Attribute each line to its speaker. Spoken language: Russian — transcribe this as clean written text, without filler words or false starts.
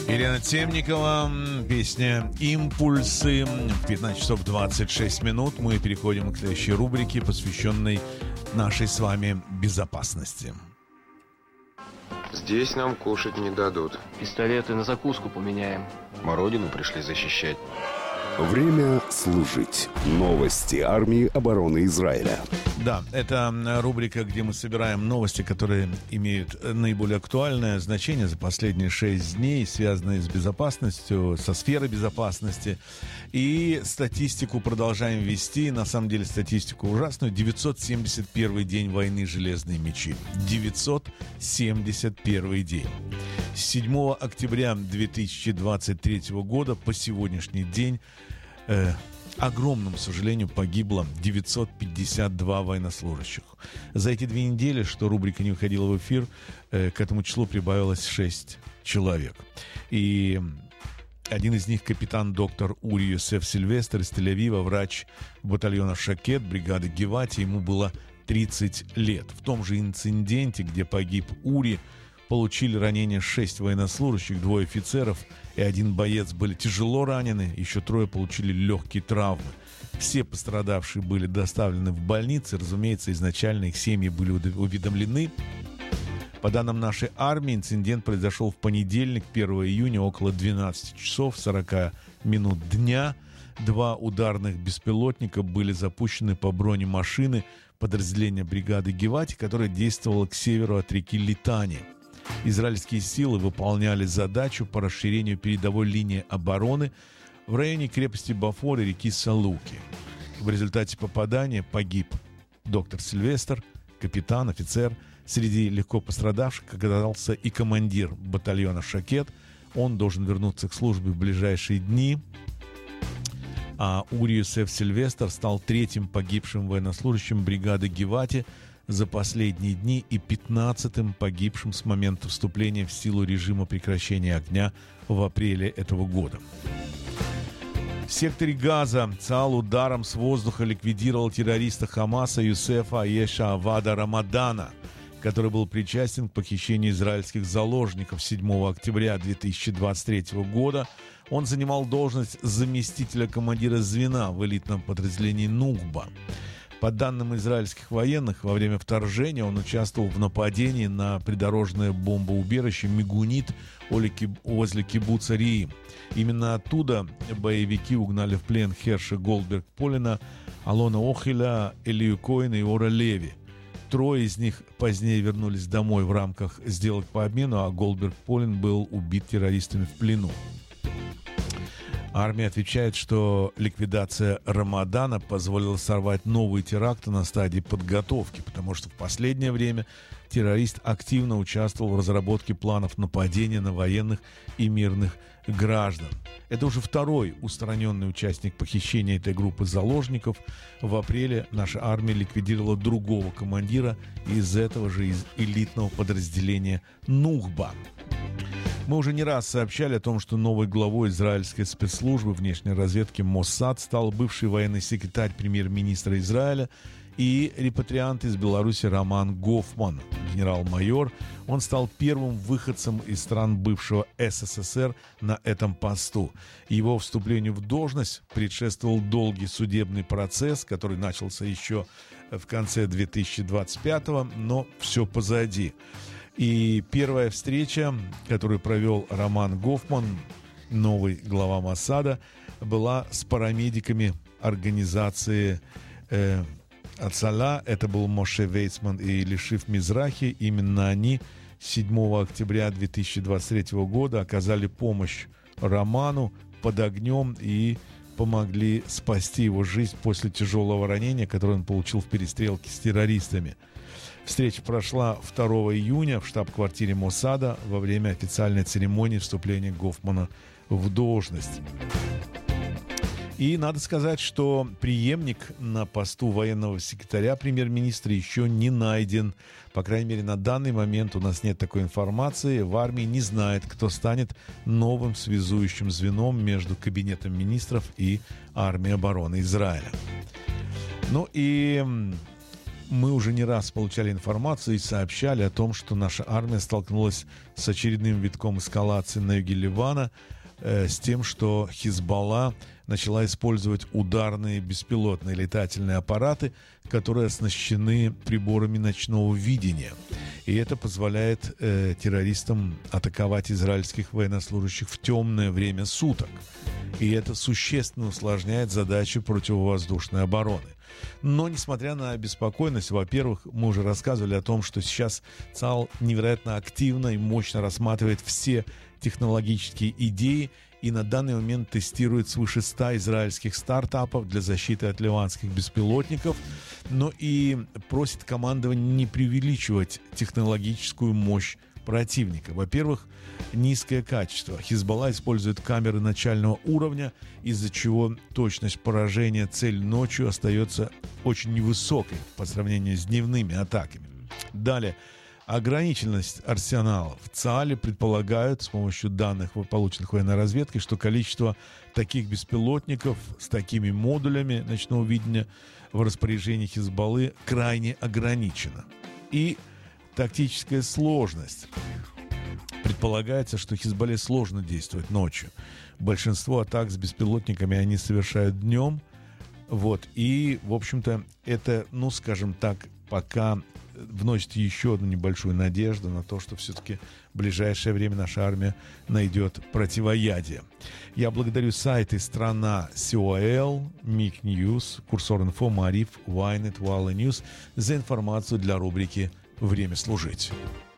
Speaker 1: Елена Темникова, песня «Импульсы». В 15 часов 26 минут мы переходим к следующей рубрике, посвященной нашей с вами безопасности.
Speaker 2: Здесь нам кушать не дадут.
Speaker 3: Пистолеты на закуску поменяем.
Speaker 2: Родину пришли защищать.
Speaker 4: Время служить. Новости армии обороны Израиля.
Speaker 1: Да, это рубрика, где мы собираем новости, которые имеют наиболее актуальное значение за последние 6 дней, связанные с безопасностью, со сферой безопасности. И статистику продолжаем вести. На самом деле статистику ужасную. 971 день войны «Железные мечи». 971 день. С 7 октября 2023 года по сегодняшний день огромному сожалению, погибло 952 военнослужащих. За эти 2 недели, что рубрика не выходила в эфир, к этому числу прибавилось 6 человек. И один из них капитан доктор Ури Йосеф Сильвестр из Тель-Авива, врач батальона Шакет, бригады Гевати, ему было 30 лет. В том же инциденте, где погиб Ури, получили ранения 6 военнослужащих, 2 офицеров и 1 боец были тяжело ранены, еще 3 получили легкие травмы. Все пострадавшие были доставлены в больницы, разумеется, изначально их семьи были уведомлены. По данным нашей армии, инцидент произошел в понедельник, 1 июня, около 12 часов 40 минут дня. 2 ударных беспилотника были запущены по бронемашины подразделения бригады Гевати, которая действовала к северу от реки Литани. Израильские силы выполняли задачу по расширению передовой линии обороны в районе крепости Бафор и реки Салуки. В результате попадания погиб доктор Сильвестр, капитан, офицер. Среди легко пострадавших оказался и командир батальона Шакет. Он должен вернуться к службе в ближайшие дни. А Ури Йосеф Сильвестр стал 3-м погибшим военнослужащим бригады Гевати за последние дни и 15-м погибшим с момента вступления в силу режима прекращения огня в апреле этого года. В секторе Газа ЦАЛ ударом с воздуха ликвидировал террориста Хамаса Юсефа Аеша Авада Рамадана, который был причастен к похищению израильских заложников 7 октября 2023 года. Он занимал должность заместителя командира звена в элитном подразделении «Нухба». По данным израильских военных, во время вторжения он участвовал в нападении на придорожное бомбоубежище Мигунит возле кибуца Риим. Именно оттуда боевики угнали в плен Херша Голдберг-Полина, Алона Охеля, Элию Коэна и Ора Леви. 3 из них позднее вернулись домой в рамках сделок по обмену, а Голдберг-Полин был убит террористами в плену. Армия отвечает, что ликвидация Рамадана позволила сорвать новые теракты на стадии подготовки, потому что в последнее время террорист активно участвовал в разработке планов нападения на военных и мирных граждан. Это уже 2-й устраненный участник похищения этой группы заложников. В апреле наша армия ликвидировала другого командира из этого же элитного подразделения «Нухба». Мы уже не раз сообщали о том, что новой главой израильской спецслужбы внешней разведки Моссад стал бывший военный секретарь премьер-министра Израиля и репатриант из Беларуси Роман Гофман, генерал-майор. Он стал первым выходцем из стран бывшего СССР на этом посту. Его вступлению в должность предшествовал долгий судебный процесс, который начался еще в конце 2025-го, но все позади. И первая встреча, которую провел Роман Гофман, новый глава Моссада, была с парамедиками организации Ацала. Это был Моше Вейцман и Лишив Мизрахи. Именно они 7 октября 2023 года оказали помощь Роману под огнем и помогли спасти его жизнь после тяжелого ранения, которое он получил в перестрелке с террористами. Встреча прошла 2 июня в штаб-квартире Моссада во время официальной церемонии вступления Гофмана в должность. И надо сказать, что преемник на посту военного секретаря премьер-министра еще не найден. По крайней мере, на данный момент у нас нет такой информации. В армии не знает, кто станет новым связующим звеном между кабинетом министров и армией обороны Израиля. Ну и мы уже не раз получали информацию и сообщали о том, что наша армия столкнулась с очередным витком эскалации на юге Ливана, с тем, что Хизбалла начала использовать ударные беспилотные летательные аппараты, которые оснащены приборами ночного видения. И это позволяет террористам атаковать израильских военнослужащих в темное время суток. И это существенно усложняет задачу противовоздушной обороны. Но, несмотря на беспокойность, во-первых, мы уже рассказывали о том, что сейчас ЦАЛ невероятно активно и мощно рассматривает все технологические идеи и на данный момент тестирует свыше 100 израильских стартапов для защиты от ливанских беспилотников, но и просит командование не преувеличивать технологическую мощь противника. Во-первых, низкое качество. Хизбалла использует камеры начального уровня, из-за чего точность поражения цели ночью остается очень невысокой по сравнению с дневными атаками. Далее, ограниченность арсеналов. В ЦАЛе предполагают, с помощью данных, полученных военной разведкой, что количество таких беспилотников с такими модулями ночного видения в распоряжении Хизбаллы крайне ограничено. И тактическая сложность. Предполагается, что Хизбалле сложно действовать ночью. Большинство атак с беспилотниками они совершают днем. И, в общем-то, это, скажем так, пока вносит еще одну небольшую надежду на то, что все-таки в ближайшее время наша армия найдет противоядие. Я благодарю сайты «Страна», СОАЛ, МИК Ньюс, Курсор Инфо, Мариф, Вайнет, Валла Ньюс за информацию для рубрики «Время служить».